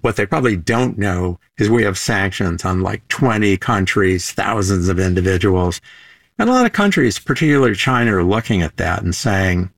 What they probably don't know is we have sanctions on like 20 countries, thousands of individuals. And a lot of countries, particularly China, are looking at that and saying,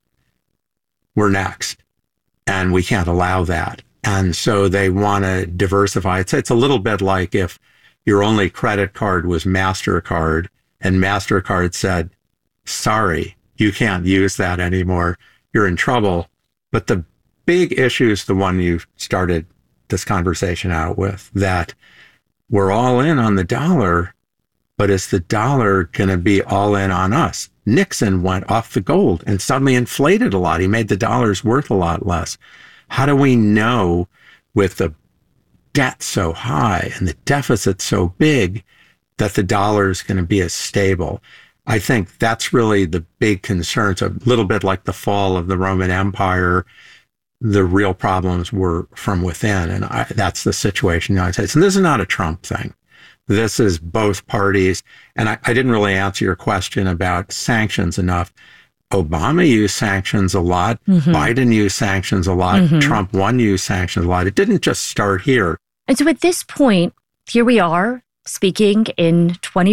we're next, and we can't allow that. And so they want to diversify. It's a little bit like if your only credit card was MasterCard, and MasterCard said, sorry, you can't use that anymore. You're in trouble. But the big issue is the one you started this conversation out with, that we're all in on the dollar, but is the dollar going to be all in on us? Nixon went off the gold and suddenly inflated a lot. He made the dollars worth a lot less. How do we know, with the debt so high and the deficit so big, that the dollar is going to be as stable? I think that's really the big concern. It's a little bit like the fall of the Roman Empire. The real problems were from within, and that's the situation in the United States. And this is not a Trump thing. This is both parties. And I didn't really answer your question about sanctions enough. Obama used sanctions a lot. Mm-hmm. Biden used sanctions a lot. Mm-hmm. Trump used sanctions a lot. It didn't just start here. And so at this point, here we are speaking in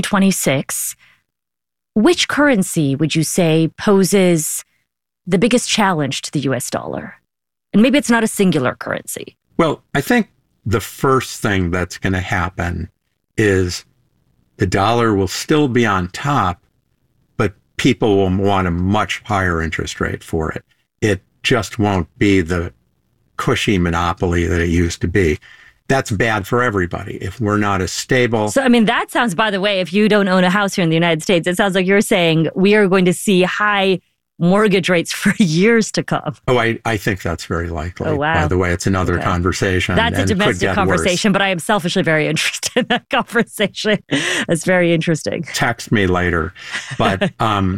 2026. Which currency would you say poses the biggest challenge to the US dollar? And maybe it's not a singular currency. Well, I think the first thing that's going to happen is the dollar will still be on top, but people will want a much higher interest rate for it. It just won't be the cushy monopoly that it used to be. That's bad for everybody if we're not as stable. So, I mean, that sounds, by the way, if you don't own a house here in the United States, it sounds like you're saying we are going to see high mortgage rates for years to come. Oh, I think that's very likely. Oh, wow. By the way, it's another conversation. That's a domestic conversation, but I am selfishly very interested in that conversation. That's very interesting. Text me later. But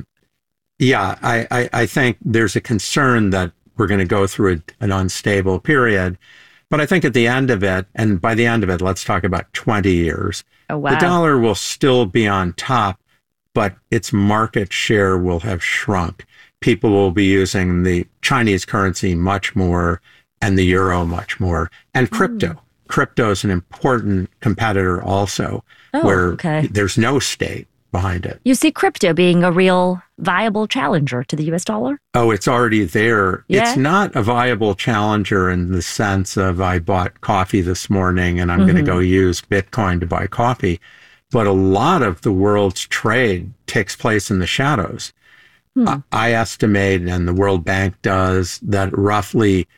yeah, I think there's a concern that we're going to go through an unstable period. But I think at the end of it, and by the end of it, let's talk about 20 years, the dollar will still be on top, but its market share will have shrunk. People will be using the Chinese currency much more and the euro much more. And crypto. Crypto is an important competitor also, where there's no state behind it. You see crypto being a real viable challenger to the US dollar? Oh, it's already there. Yeah. It's not a viable challenger in the sense of I bought coffee this morning and I'm going to go use Bitcoin to buy coffee. But a lot of the world's trade takes place in the shadows. I estimate, and the World Bank does, that roughly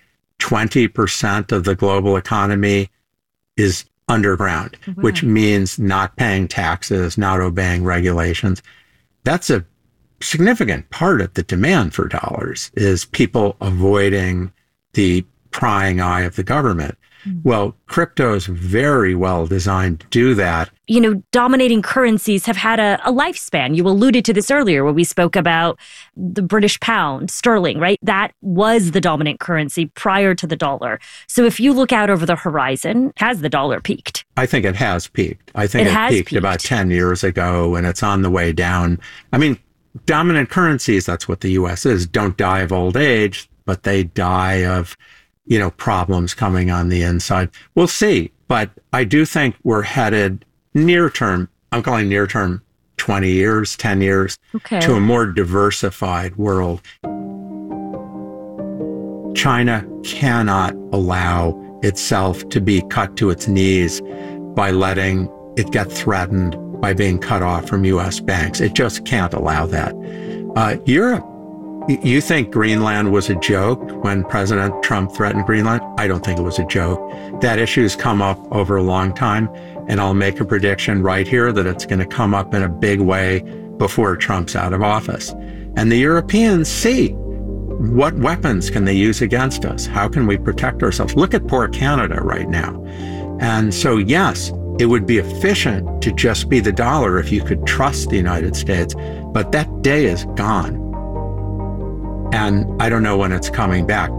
20% of the global economy is underground, which means not paying taxes, not obeying regulations. That's a significant part of the demand for dollars, is people avoiding the prying eye of the government. Well, crypto is very well designed to do that. You know, dominating currencies have had a lifespan. You alluded to this earlier when we spoke about the British pound, sterling, right? That was the dominant currency prior to the dollar. So if you look out over the horizon, has the dollar peaked? I think it has peaked. I think it peaked about 10 years ago, and it's on the way down. I mean, dominant currencies, that's what the U.S. is, don't die of old age, but they die of problems coming on the inside. We'll see. But I do think we're headed near term, I'm calling near term 20 years, 10 years, to a more diversified world. China cannot allow itself to be cut to its knees by letting it get threatened by being cut off from U.S. banks. It just can't allow that. Europe, you think Greenland was a joke when President Trump threatened Greenland? I don't think it was a joke. That issue's come up over a long time, and I'll make a prediction right here that it's going to come up in a big way before Trump's out of office. And the Europeans see what weapons can they use against us? How can we protect ourselves? Look at poor Canada right now. And so, yes, it would be efficient to just be the dollar if you could trust the United States, but that day is gone. And I don't know when it's coming back.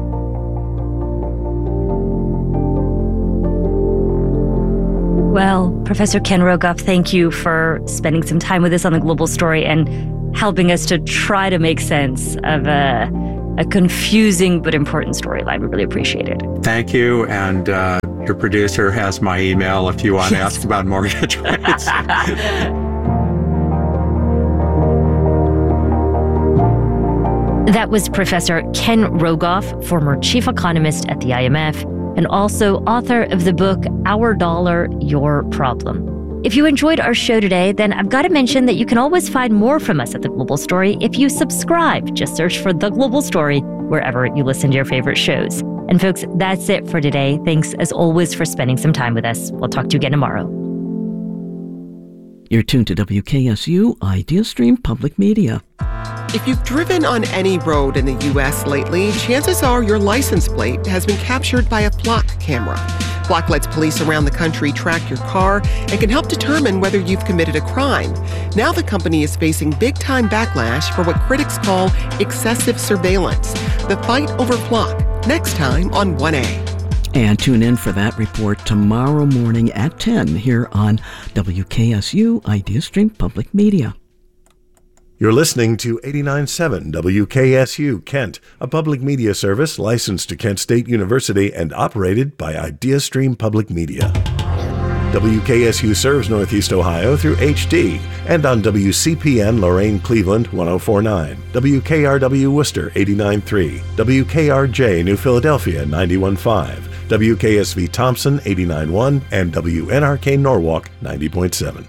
Well, Professor Ken Rogoff, thank you for spending some time with us on The Global Story and helping us to try to make sense of a confusing but important storyline. We really appreciate it. Thank you. And Your producer has my email if you want to ask about mortgage rates. That was Professor Ken Rogoff, former chief economist at the IMF, and also author of the book, Our Dollar, Your Problem. If you enjoyed our show today, then I've got to mention that you can always find more from us at The Global Story if you subscribe. Just search for The Global Story wherever you listen to your favorite shows. And folks, that's it for today. Thanks as always for spending some time with us. We'll talk to you again tomorrow. You're tuned to WKSU IdeaStream Public Media. If you've driven on any road in the U.S. lately, chances are your license plate has been captured by a Flock camera. Flock lets police around the country track your car and can help determine whether you've committed a crime. Now the company is facing big-time backlash for what critics call excessive surveillance. The fight over Flock, next time on 1A. And tune in for that report tomorrow morning at 10 here on WKSU IdeaStream Public Media. You're listening to 89.7 WKSU Kent, a public media service licensed to Kent State University and operated by IdeaStream Public Media. WKSU serves Northeast Ohio through HD and on WCPN Lorain Cleveland 104.9, WKRW Worcester 89.3, WKRJ New Philadelphia 91.5, WKSV Thompson 89.1, and WNRK Norwalk 90.7.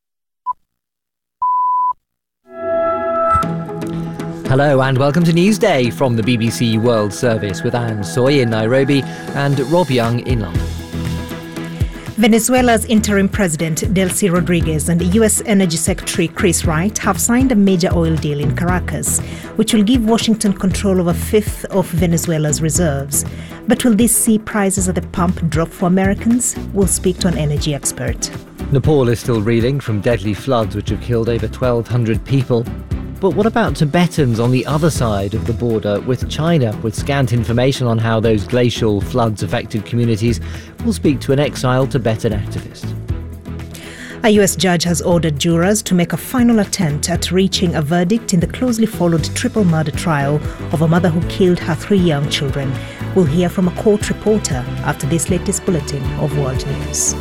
Hello and welcome to Newsday from the BBC World Service with Anne Soy in Nairobi and Rob Young in London. Venezuela's interim president, Delcy Rodriguez, and U.S. Energy Secretary Chris Wright have signed a major oil deal in Caracas, which will give Washington control of a fifth of Venezuela's reserves. But will this see prices at the pump drop for Americans? We'll speak to an energy expert. Nepal is still reeling from deadly floods which have killed over 1,200 people. But what about Tibetans on the other side of the border with China? With scant information on how those glacial floods affected communities, we'll speak to an exiled Tibetan activist. A U.S. judge has ordered jurors to make a final attempt at reaching a verdict in the closely followed triple murder trial of a mother who killed her 3 young children. We'll hear from a court reporter after this latest bulletin of World News.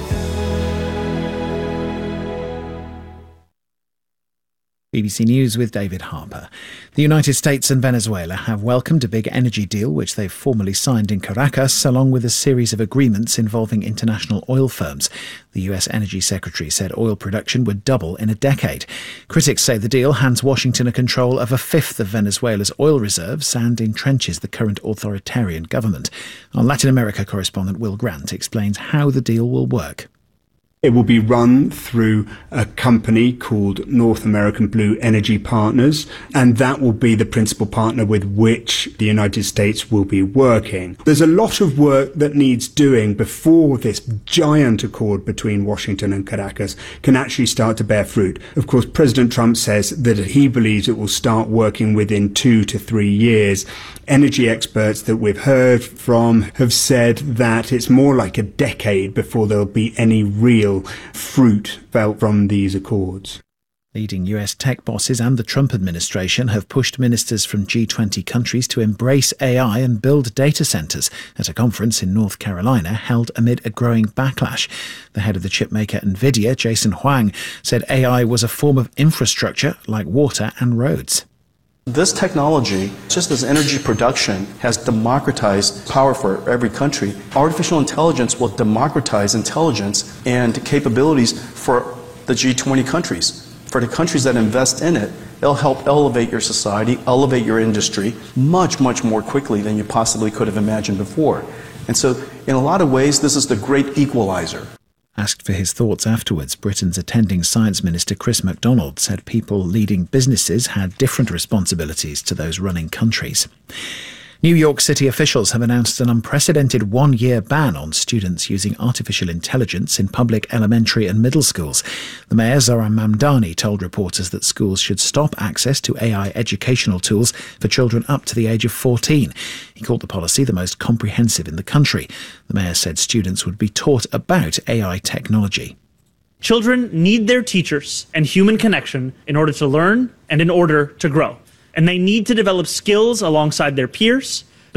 BBC News with David Harper. The United States and Venezuela have welcomed a big energy deal which they've formally signed in Caracas, along with a series of agreements involving international oil firms. The US Energy Secretary said oil production would double in a decade. Critics say the deal hands Washington a control of a fifth of Venezuela's oil reserves and entrenches the current authoritarian government. Our Latin America correspondent Will Grant explains how the deal will work. It will be run through a company called North American Blue Energy Partners, and that will be the principal partner with which the United States will be working. There's a lot of work that needs doing before this giant accord between Washington and Caracas can actually start to bear fruit. Of course, President Trump says that he believes it will start working within 2 to 3 years. Energy experts that we've heard from have said that it's more like a decade before there'll be any real fruit felt from these accords. Leading US tech bosses and the Trump administration have pushed ministers from G20 countries to embrace AI and build data centers at a conference in North Carolina held amid a growing backlash. The head of the chipmaker NVIDIA, Jason Huang, said AI was a form of infrastructure like water and roads. This technology, just as energy production has democratized power for every country, artificial intelligence will democratize intelligence and capabilities for the G20 countries. For the countries that invest in it, it'll help elevate your society, elevate your industry much, much more quickly than you possibly could have imagined before. And so, in a lot of ways, this is the great equalizer. Asked for his thoughts afterwards, Britain's attending Science Minister Chris MacDonald said people leading businesses had different responsibilities to those running countries. New York City officials have announced an unprecedented 1-year ban on students using artificial intelligence in public elementary and middle schools. The mayor, Zohran Mamdani, told reporters that schools should stop access to AI educational tools for children up to the age of 14. He called the policy the most comprehensive in the country. The mayor said students would be taught about AI technology. Children need their teachers and human connection in order to learn and in order to grow. And they need to develop skills alongside their peers,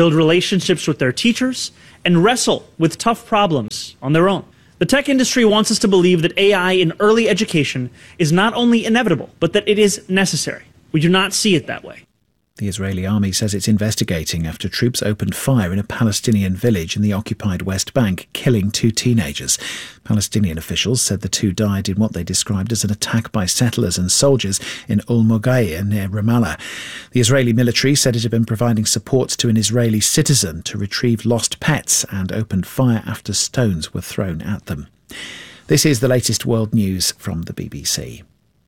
build relationships with their teachers, and wrestle with tough problems on their own. The tech industry wants us to believe that AI in early education is not only inevitable, but that it is necessary. We do not see it that way. The Israeli army says it's investigating after troops opened fire in a Palestinian village in the occupied West Bank, killing 2 teenagers. Palestinian officials said the 2 died in what they described as an attack by settlers and soldiers in Ul-Mughayr near Ramallah. The Israeli military said it had been providing support to an Israeli citizen to retrieve lost pets and opened fire after stones were thrown at them. This is the latest world news from the BBC.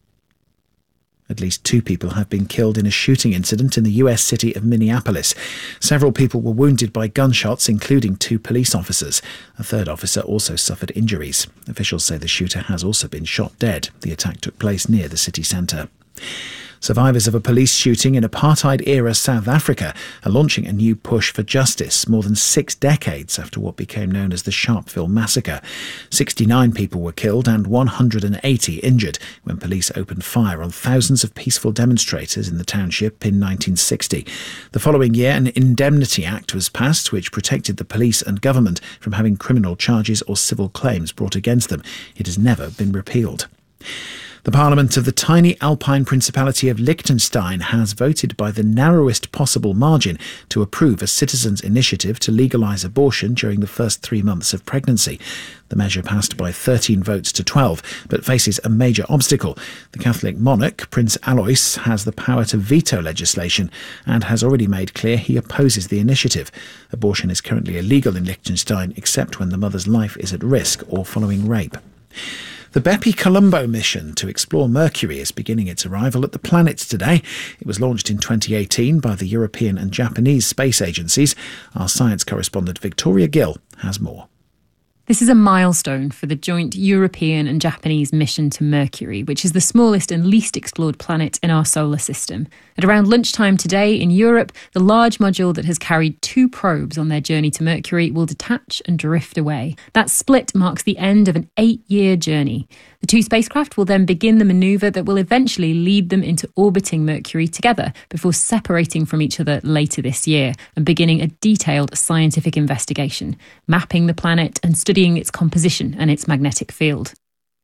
At least 2 people have been killed in a shooting incident in the US city of Minneapolis. Several people were wounded by gunshots, including 2 police officers. A 3rd officer also suffered injuries. Officials say the shooter has also been shot dead. The attack took place near the city centre. Survivors of a police shooting in apartheid-era South Africa are launching a new push for justice more than 6 decades after what became known as the Sharpeville Massacre. 69 people were killed and 180 injured when police opened fire on thousands of peaceful demonstrators in the township in 1960. The following year, an Indemnity Act was passed which protected the police and government from having criminal charges or civil claims brought against them. It has never been repealed. The Parliament of the tiny Alpine Principality of Liechtenstein has voted by the narrowest possible margin to approve a citizens' initiative to legalise abortion during the first 3 months of pregnancy. The measure passed by 13 votes to 12, but faces a major obstacle. The Catholic monarch, Prince Alois, has the power to veto legislation and has already made clear he opposes the initiative. Abortion is currently illegal in Liechtenstein except when the mother's life is at risk or following rape. The Bepi Colombo mission to explore Mercury is beginning its arrival at the planet today. It was launched in 2018 by the European and Japanese space agencies. Our science correspondent Victoria Gill has more. This is a milestone for the joint European and Japanese mission to Mercury, which is the smallest and least explored planet in our solar system. At around lunchtime today in Europe, the large module that has carried 2 probes on their journey to Mercury will detach and drift away. That split marks the end of an 8-year journey. The 2 spacecraft will then begin the manoeuvre that will eventually lead them into orbiting Mercury together before separating from each other later this year and beginning a detailed scientific investigation, mapping the planet and studying its composition and its magnetic field.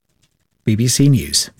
BBC News.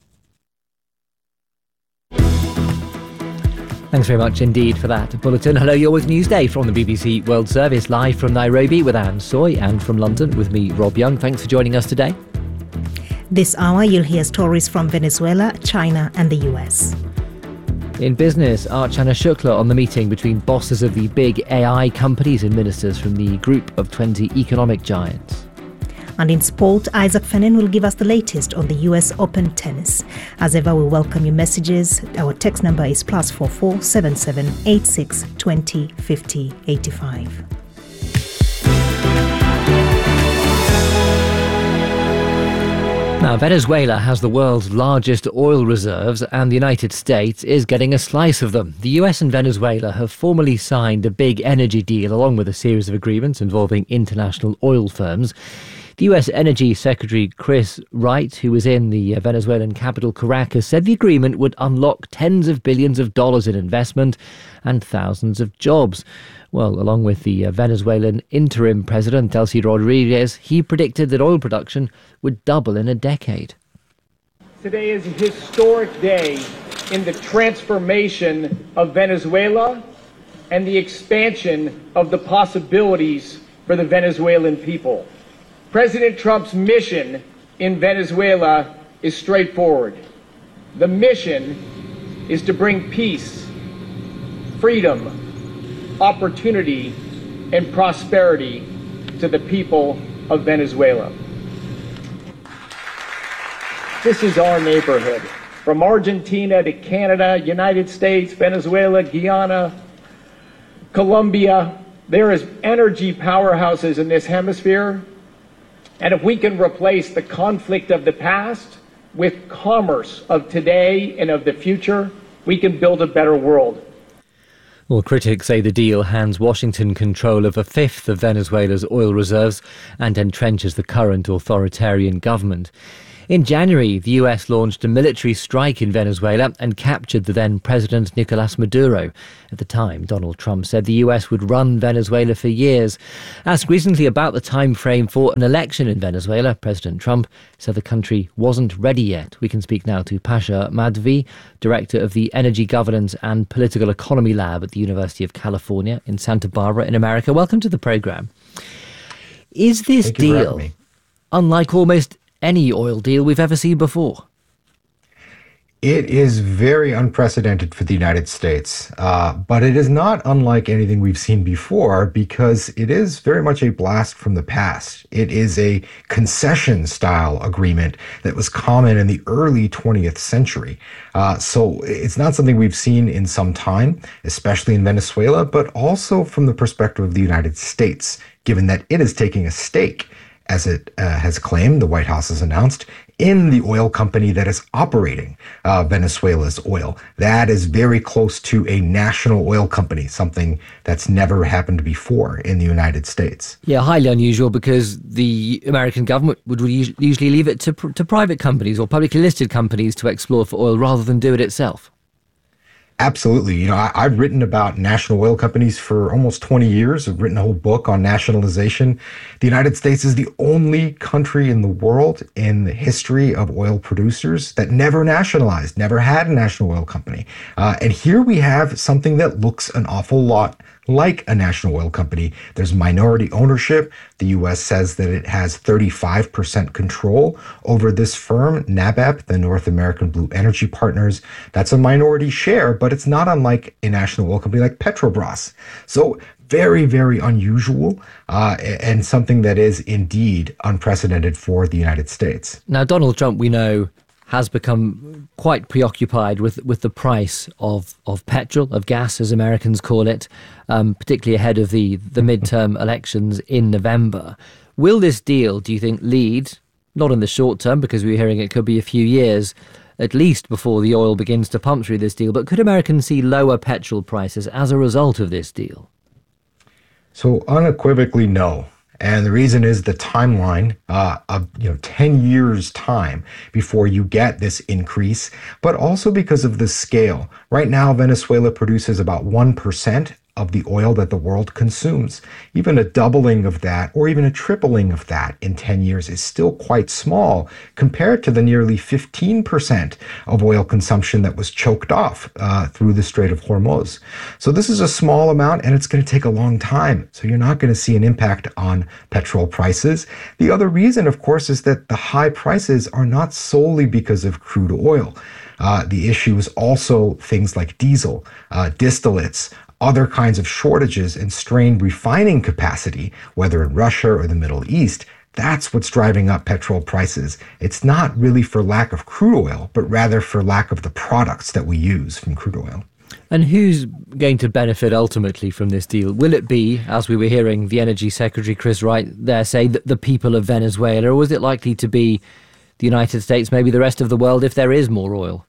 Thanks very much indeed for that bulletin. Hello, you're with Newsday from the BBC World Service, live from Nairobi with Anne Soy, and from London with me, Rob Young. Thanks for joining us today. This hour, you'll hear stories from Venezuela, China and the US. In business, Archana Shukla on the meeting between bosses of the big AI companies and ministers from the group of 20 economic giants. And in sport, Isaac Fenen will give us the latest on the US Open tennis. As ever, we welcome your messages. Our text number is +44 77 86 20 50 85. Now, Venezuela has the world's largest oil reserves and the United States is getting a slice of them. The US and Venezuela have formally signed a big energy deal along with a series of agreements involving international oil firms. The US Energy Secretary Chris Wright, who was in the Venezuelan capital Caracas, said the agreement would unlock tens of billions of dollars in investment and thousands of jobs. Well, along with the Venezuelan interim president, Delcy Rodriguez, he predicted that oil production would double in a decade. Today is a historic day in the transformation of Venezuela and the expansion of the possibilities for the Venezuelan people. President Trump's mission in Venezuela is straightforward. The mission is to bring peace, freedom, opportunity, and prosperity to the people of Venezuela. This is our neighborhood. From Argentina to Canada, United States, Venezuela, Guyana, Colombia, there is energy powerhouses in this hemisphere. And if we can replace the conflict of the past with commerce of today and of the future, we can build a better world. Well, critics say the deal hands Washington control of a fifth of Venezuela's oil reserves and entrenches the current authoritarian government. In January, the US launched a military strike in Venezuela and captured the then President Nicolas Maduro. At the time, Donald Trump said the US would run Venezuela for years. Asked recently about the time frame for an election in Venezuela, President Trump said the country wasn't ready yet. We can speak now to Pasha Madvi, Director of the Energy Governance and Political Economy Lab at the University of California in Santa Barbara in America. Welcome to the programme. Is this deal unlike almost any oil deal we've ever seen before? It is very unprecedented for the United States, but it is not unlike anything we've seen before because it is very much a blast from the past. It is a concession-style agreement that was common in the early 20th century. So it's not something we've seen in some time, especially in Venezuela, but also from the perspective of the United States, given that it is taking a stake, as it has claimed, the White House has announced, in the oil company that is operating Venezuela's oil. That is very close to a national oil company, something that's never happened before in the United States. Yeah, highly unusual because the American government would usually leave it to private companies or publicly listed companies to explore for oil rather than do it itself. Absolutely. You know, I've written about national oil companies for almost 20 years. I've written a whole book on nationalization. The United States is the only country in the world in the history of oil producers that never nationalized, never had a national oil company. And here we have something that looks an awful lot like a national oil company. There's minority ownership. The U.S. says that it has 35% control over this firm, NABEP, the North American Blue Energy Partners. That's a minority share, but it's not unlike a national oil company like Petrobras. So very, very unusual and something that is indeed unprecedented for the United States. Now, Donald Trump, we know, has become quite preoccupied with the price of petrol, of gas, as Americans call it, particularly ahead of the midterm elections in November. Will this deal, do you think, lead, not in the short term, because we're hearing it could be a few years, at least before the oil begins to pump through this deal, but could Americans see lower petrol prices as a result of this deal? So unequivocally, no. And the reason is the timeline of 10 years time before you get this increase, but also because of the scale. Right now, Venezuela produces about 1% of the oil that the world consumes. Even a doubling of that or even a tripling of that in 10 years is still quite small compared to the nearly 15% of oil consumption that was choked off through the Strait of Hormuz. So this is a small amount and it's going to take a long time. So you're not going to see an impact on petrol prices. The other reason, of course, is that the high prices are not solely because of crude oil. The issue is also things like diesel, distillates, other kinds of shortages and strained refining capacity, whether in Russia or the Middle East. That's what's driving up petrol prices. It's not really for lack of crude oil, but rather for lack of the products that we use from crude oil. And who's going to benefit ultimately from this deal? Will it be, as we were hearing the Energy Secretary Chris Wright there say, the people of Venezuela, or is it likely to be the United States, maybe the rest of the world, if there is more oil?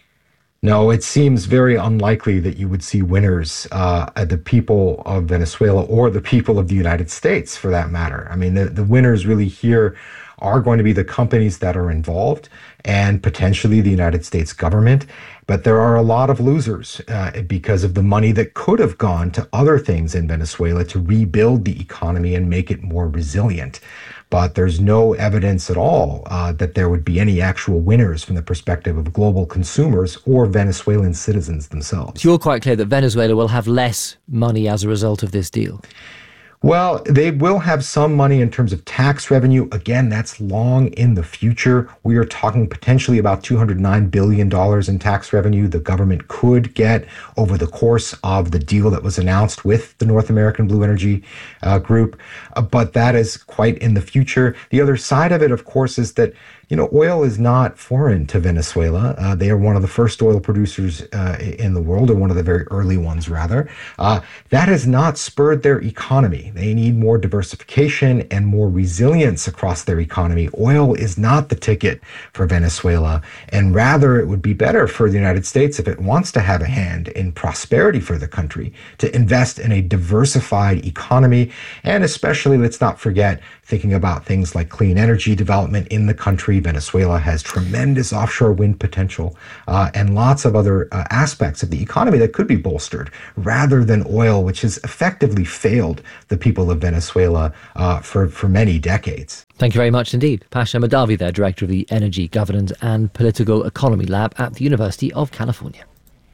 No, it seems very unlikely that you would see winners, the people of Venezuela or the people of the United States, for that matter. I mean, the winners really here are going to be the companies that are involved and potentially the United States government. But there are a lot of losers because of the money that could have gone to other things in Venezuela to rebuild the economy and make it more resilient. But there's no evidence at all that there would be any actual winners from the perspective of global consumers or Venezuelan citizens themselves. So you're quite clear that Venezuela will have less money as a result of this deal. Well, they will have some money in terms of tax revenue. Again, that's long in the future. We are talking potentially about $209 billion in tax revenue the government could get over the course of the deal that was announced with the North American Blue Energy Group. But that is quite in the future. The other side of it, of course, is that oil is not foreign to Venezuela. They are one of the first oil producers in the world, or one of the very early ones, rather. That has not spurred their economy. They need more diversification and more resilience across their economy. Oil is not the ticket for Venezuela, and rather it would be better for the United States, if it wants to have a hand in prosperity for the country, to invest in a diversified economy, and especially, let's not forget, thinking about things like clean energy development in the country. Venezuela has tremendous offshore wind potential and lots of other aspects of the economy that could be bolstered rather than oil, which has effectively failed the people of Venezuela for many decades. Thank you very much indeed. Pasha Mahdavi there, Director of the Energy Governance and Political Economy Lab at the University of California.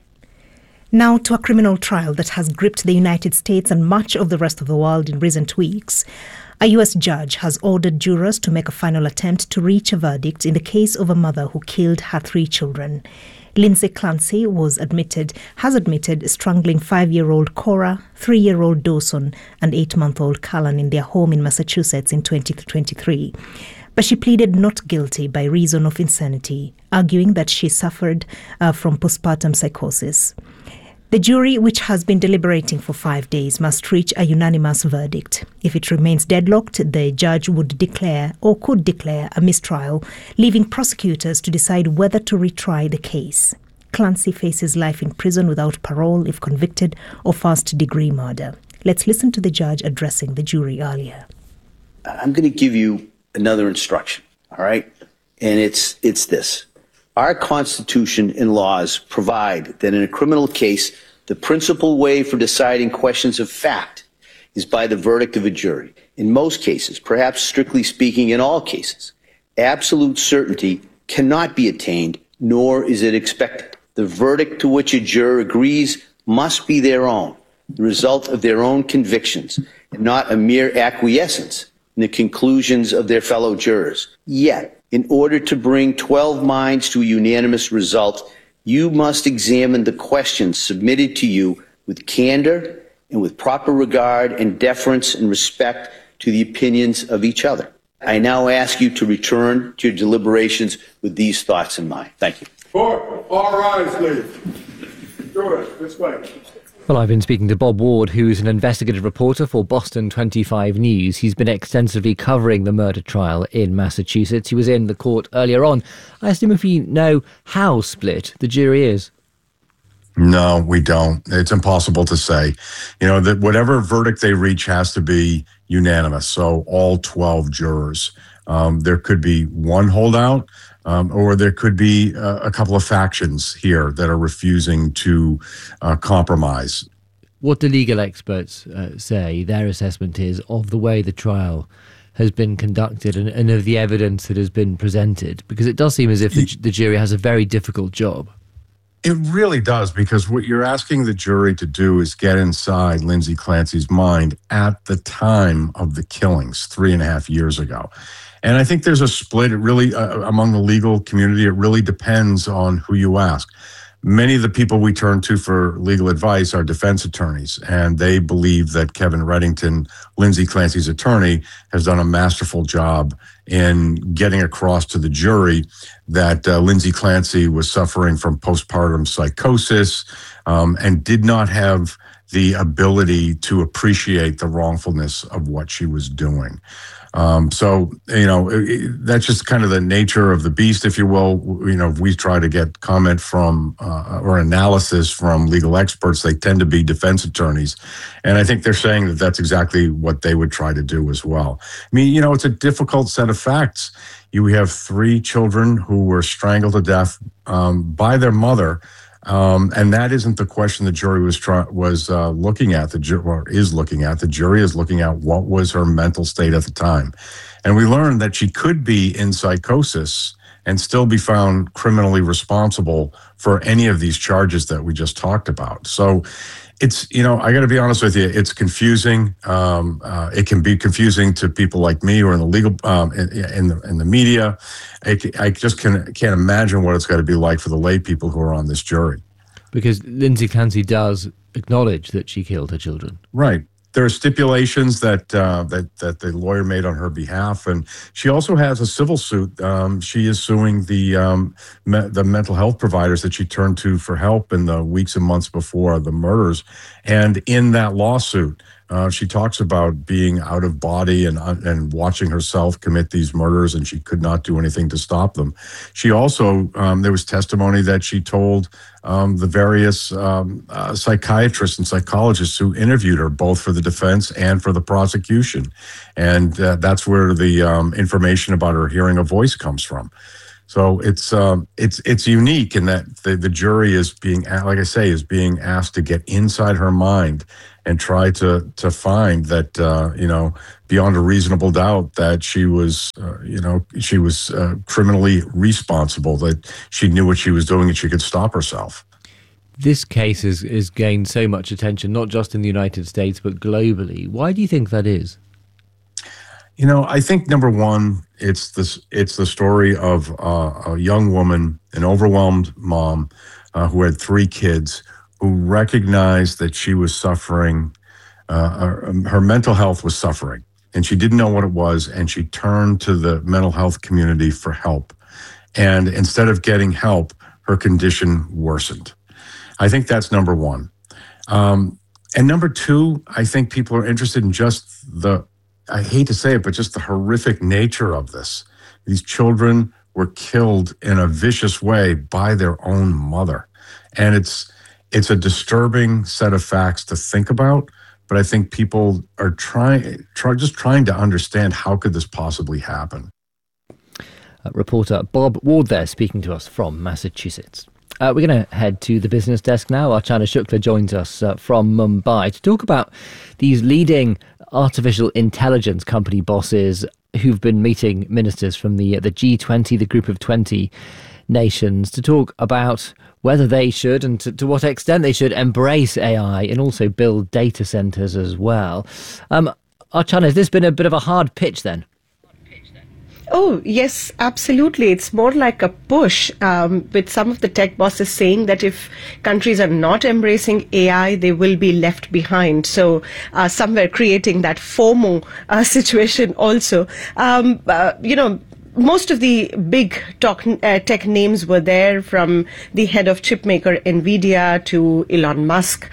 Now to a criminal trial that has gripped the United States and much of the rest of the world in recent weeks. A U.S. judge has ordered jurors to make a final attempt to reach a verdict in the case of a mother who killed her 3 children. Lindsay Clancy has admitted strangling 5-year-old Cora, 3-year-old Dawson, and 8-month-old Callan in their home in Massachusetts in 2023. But she pleaded not guilty by reason of insanity, arguing that she suffered from postpartum psychosis. The jury, which has been deliberating for 5 days, must reach a unanimous verdict. If it remains deadlocked, the judge would declare or could declare a mistrial, leaving prosecutors to decide whether to retry the case. Clancy faces life in prison without parole if convicted of first-degree murder. Let's listen to the judge addressing the jury earlier. I'm going to give you another instruction, all right? And it's this. Our Constitution and laws provide that in a criminal case, the principal way for deciding questions of fact is by the verdict of a jury. In most cases, perhaps strictly speaking in all cases, absolute certainty cannot be attained, nor is it expected. The verdict to which a juror agrees must be their own, the result of their own convictions, and not a mere acquiescence in the conclusions of their fellow jurors. Yet, in order to bring 12 minds to a unanimous result, you must examine the questions submitted to you with candor and with proper regard and deference and respect to the opinions of each other. I now ask you to return to your deliberations with these thoughts in mind. Thank you. All rise, please. Good. This way. Well, I've been speaking to Bob Ward, who's an investigative reporter for Boston 25 News. He's been extensively covering the murder trial in Massachusetts. He was in the court earlier on. I asked him if you know how split the jury is. No, we don't. It's impossible to say. You know, that whatever verdict they reach has to be unanimous. So all 12 jurors. There could be one holdout. Or there could be a couple of factions here that are refusing to compromise. What do legal experts say their assessment is of the way the trial has been conducted and of the evidence that has been presented? Because it does seem as if the jury has a very difficult job. It really does, because what you're asking the jury to do is get inside Lindsay Clancy's mind at the time of the killings 3.5 years ago. And I think there's a split. It really, among the legal community, it really depends on who you ask. Many of the people we turn to for legal advice are defense attorneys, and they believe that Kevin Reddington, Lindsay Clancy's attorney, has done a masterful job in getting across to the jury that Lindsay Clancy was suffering from postpartum psychosis and did not have the ability to appreciate the wrongfulness of what she was doing. So, you know, that's just kind of the nature of the beast, if you will. You know, if we try to get comment from or analysis from legal experts, they tend to be defense attorneys. And I think they're saying that that's exactly what they would try to do as well. I mean, you know, it's a difficult set of facts. You have 3 children who were strangled to death by their mother. And that isn't the question the jury was looking at. The jury is looking at what was her mental state at the time. And we learned that she could be in psychosis and still be found criminally responsible for any of these charges that we just talked about. So it's, you know, I got to be honest with you, it's confusing. It can be confusing to people like me or in the legal, in the media. I just can't imagine what it's got to be like for the lay people who are on this jury. Because Lindsay Clancy does acknowledge that she killed her children. Right. There are stipulations that the lawyer made on her behalf, and she also has a civil suit. She is suing the mental health providers that she turned to for help in the weeks and months before the murders. And in that lawsuit, She talks about being out of body and watching herself commit these murders, and she could not do anything to stop them. She also, there was testimony that she told the various psychiatrists and psychologists who interviewed her, both for the defense and for the prosecution. And that's where the information about her hearing a voice comes from. So it's unique in that the jury is being, like I say, is being asked to get inside her mind and try to find that, beyond a reasonable doubt that she was criminally responsible, that she knew what she was doing and she could stop herself. This case has gained so much attention, not just in the United States, but globally. Why do you think that is? I think number one, it's the story of a young woman, an overwhelmed mom who had 3 kids, who recognized that she was suffering, her mental health was suffering, and she didn't know what it was, and she turned to the mental health community for help. And instead of getting help, her condition worsened. I think that's number one. And number two, I think people are interested in just I hate to say it, but just the horrific nature of this. These children were killed in a vicious way by their own mother. And it's a disturbing set of facts to think about, but I think people are trying to understand how could this possibly happen. Reporter Bob Ward there speaking to us from Massachusetts. We're going to head to the business desk now. Archana Shukla joins us from Mumbai to talk about these leading artificial intelligence company bosses who've been meeting ministers from the G20, the group of 20 nations, to talk about whether they should and to what extent they should embrace AI and also build data centers as well. Archana, has this been a bit of a hard pitch then? Oh, yes, absolutely. It's more like a push, with some of the tech bosses saying that if countries are not embracing AI, they will be left behind. So somewhere creating that FOMO situation also. Most of the big tech names were there, from the head of chipmaker NVIDIA to Elon Musk,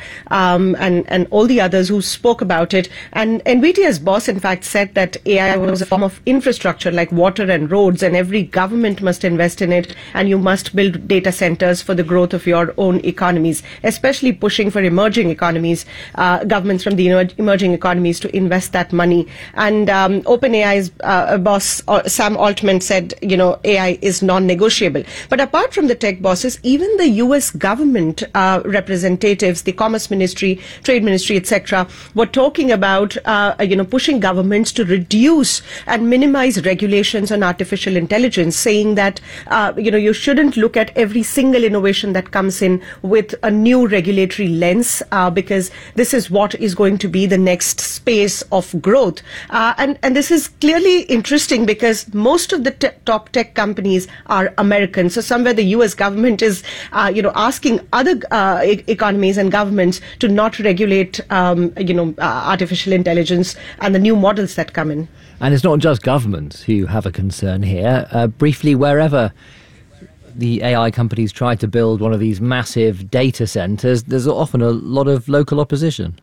and all the others who spoke about it. And NVIDIA's boss, in fact, said that AI was a form of infrastructure like water and roads, and every government must invest in it, and you must build data centers for the growth of your own economies, especially pushing for emerging economies, governments from the emerging economies to invest that money. And OpenAI's boss, Sam Altman, said, AI is non-negotiable. But apart from the tech bosses, even the US government representatives, the Commerce Ministry, Trade Ministry, etc., were talking about, pushing governments to reduce and minimize regulations on artificial intelligence, saying that, you shouldn't look at every single innovation that comes in with a new regulatory lens, because this is what is going to be the next space of growth. And this is clearly interesting because most of the top tech companies are American. So somewhere the US government is, asking other economies and governments to not regulate, artificial intelligence and the new models that come in. And it's not just governments who have a concern here. Briefly, wherever the AI companies try to build one of these massive data centers, there's often a lot of local opposition.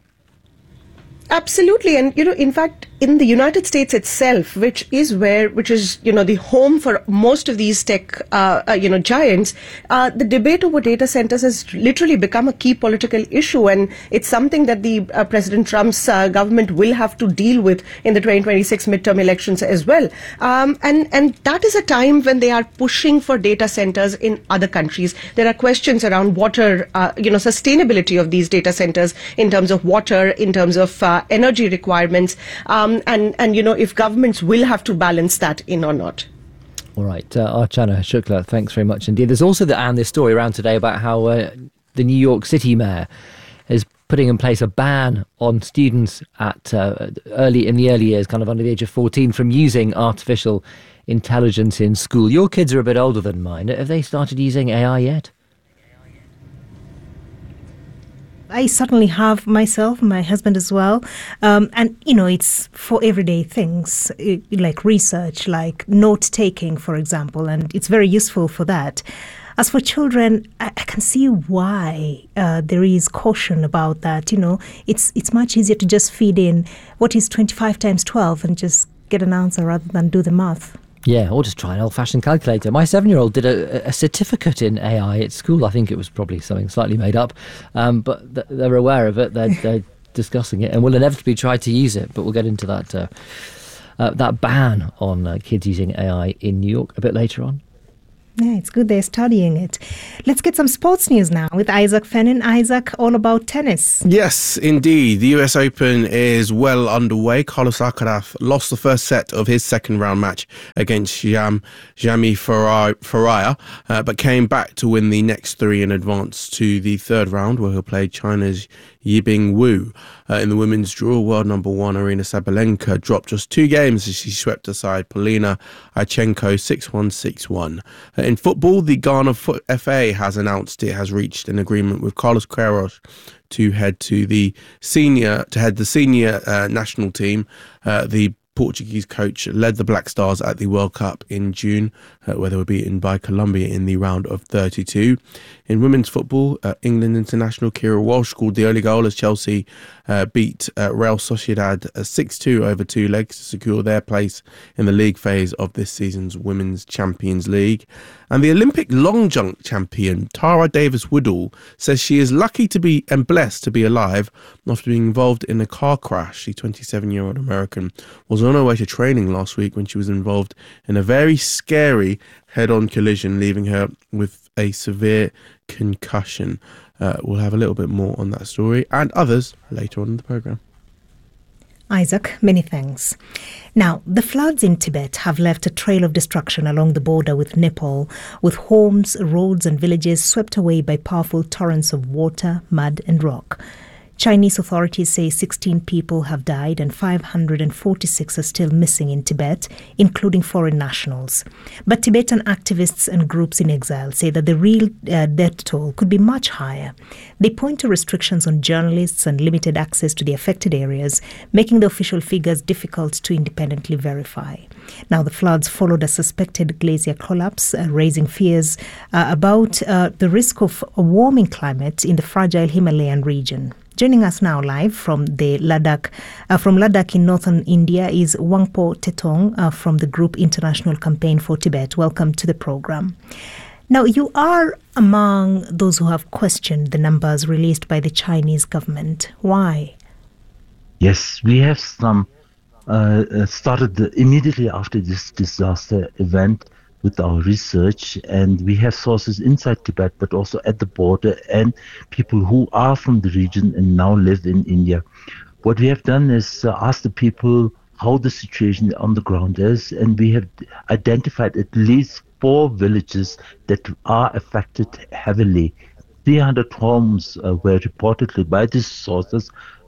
Absolutely. And, in fact, in the United States itself, which is, the home for most of these tech, giants, the debate over data centers has literally become a key political issue. And it's something that the President Trump's government will have to deal with in the 2026 midterm elections as well. And that is a time when they are pushing for data centers in other countries. There are questions around water, sustainability of these data centers in terms of water, in terms of energy requirements, and if governments will have to balance that in or not. All right, Archana Shukla, thanks very much indeed. There's also this story around today about how the New York City mayor is putting in place a ban on students at early years, kind of under the age of 14, from using artificial intelligence in school. Your kids are a bit older than mine. Have they started using AI yet? I certainly have myself, my husband as well. And, it's for everyday things like research, like note taking, for example, and it's very useful for that. As for children, I can see why there is caution about that. It's much easier to just feed in what is 25 times 12 and just get an answer rather than do the math. Yeah, or just try an old-fashioned calculator. My 7-year-old did a certificate in AI at school. I think it was probably something slightly made up, but they're aware of it. They're discussing it and will inevitably try to use it. But we'll get into that ban on kids using AI in New York a bit later on. Yeah, it's good they're studying it. Let's get some sports news now with Isaac Fennin. Isaac, all about tennis. Yes, indeed. The US Open is well underway. Carlos Alcaraz lost the first set of his second round match against Jami Faria, but came back to win the next three and advance to the third round, where he'll play China's Yibing Wu. In the women's draw, world number one Aryna Sabalenka dropped just 2 games as she swept aside Polina Aichenko 6-1, 6-1. In football, the Ghana FA has announced it has reached an agreement with Carlos Queiroz to head the senior national team. The Portuguese coach led the Black Stars at the World Cup in June, where they were beaten by Colombia in the round of 32. In women's football, England international Kira Walsh scored the only goal as Chelsea beat Real Sociedad 6-2 over 2 legs to secure their place in the league phase of this season's Women's Champions League. And the Olympic long jump champion Tara Davis-Woodall says she is lucky to be and blessed to be alive after being involved in a car crash. The 27-year-old American was on her way to training last week when she was involved in a very scary head-on collision, leaving her with a severe concussion. We'll have a little bit more on that story and others later on in the programme. Isaac, many thanks. Now, the floods in Tibet have left a trail of destruction along the border with Nepal, with homes, roads and villages swept away by powerful torrents of water, mud and rock. Chinese authorities say 16 people have died and 546 are still missing in Tibet, including foreign nationals. But Tibetan activists and groups in exile say that the real death toll could be much higher. They point to restrictions on journalists and limited access to the affected areas, making the official figures difficult to independently verify. Now, the floods followed a suspected glacier collapse, raising fears about the risk of a warming climate in the fragile Himalayan region. Joining us now live from Ladakh in northern India is Wangpo Tetong from the group International Campaign for Tibet. Welcome to the program. Now, you are among those who have questioned the numbers released by the Chinese government. Why? Yes, we have started immediately after this disaster event with our research, and we have sources inside Tibet but also at the border and people who are from the region and now live in India. What we have done is ask the people how the situation on the ground is, and we have identified at least 4 villages that are affected heavily. 300 homes were reportedly by these sources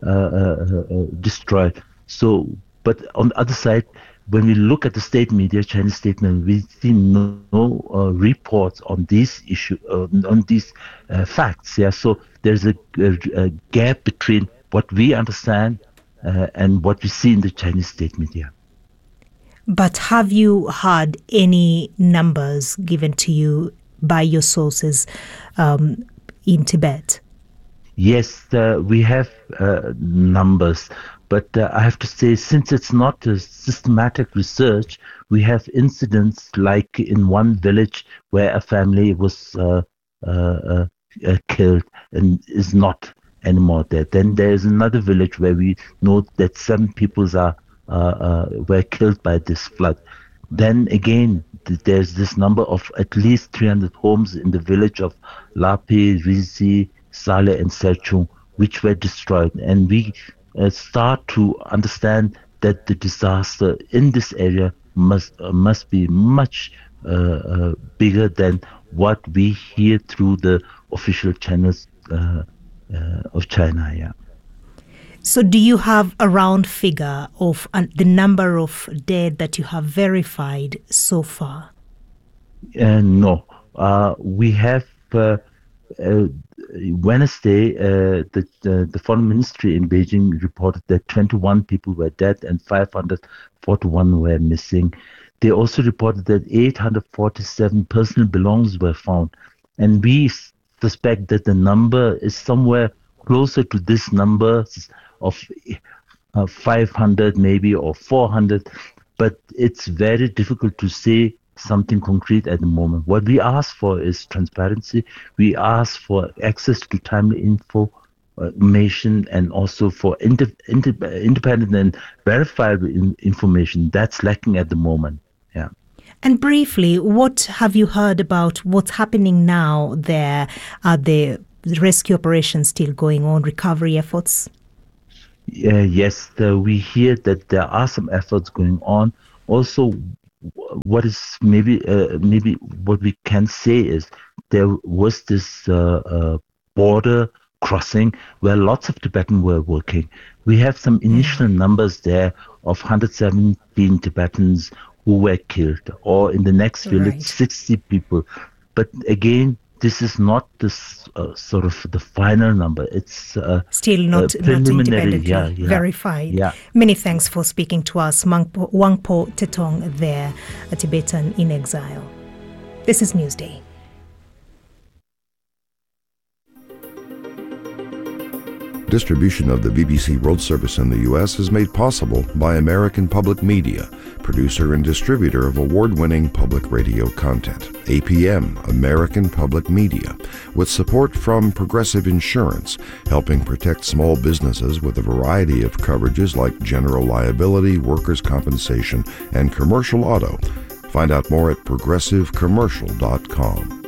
destroyed. So, but on the other side, when we look at the state media, Chinese state media, we see no reports on these issues, on these facts. Yeah, so there's a gap between what we understand and what we see in the Chinese state media. But have you had any numbers given to you by your sources in Tibet? Yes, we have numbers. But I have to say, since it's not a systematic research, we have incidents like in one village where a family was killed and is not anymore there. Then there's another village where we know that 7 people were killed by this flood. Then again, there's this number of at least 300 homes in the village of Lapi, Rizi, Saleh and Serchung, which were destroyed. And we start to understand that the disaster in this area must be much bigger than what we hear through the official channels of China. Yeah. So do you have a round figure of the number of dead that you have verified so far? No. We have Wednesday, the foreign ministry in Beijing reported that 21 people were dead and 541 were missing. They also reported that 847 personal belongings were found. And we suspect that the number is somewhere closer to this number of 500 maybe or 400, but it's very difficult to say something concrete at the moment. What we ask for is transparency. We ask for access to timely information and also for independent and verifiable information. That's lacking at the moment. Yeah. And briefly, what have you heard about what's happening now there? Are the rescue operations still going on, recovery efforts? Yes, we hear that there are some efforts going on. Also, what is maybe what we can say is there was this border crossing where lots of Tibetans were working. We have some initial numbers there of 117 Tibetans who were killed, or in the next village, 60 people. But again, this is not this sort of the final number. It's still not independently verified. Yeah. Many thanks for speaking to us, Wangpo Tetong there, a Tibetan in exile. This is Newsday. Distribution of the BBC World Service in the U.S. is made possible by American Public Media, producer and distributor of award-winning public radio content. APM, American Public Media, with support from Progressive Insurance, helping protect small businesses with a variety of coverages like general liability, workers' compensation, and commercial auto. Find out more at progressivecommercial.com.